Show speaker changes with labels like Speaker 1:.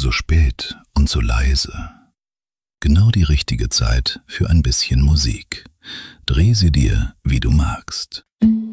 Speaker 1: So spät und so leise. Genau die richtige Zeit für ein bisschen Musik. Dreh sie dir, wie du magst.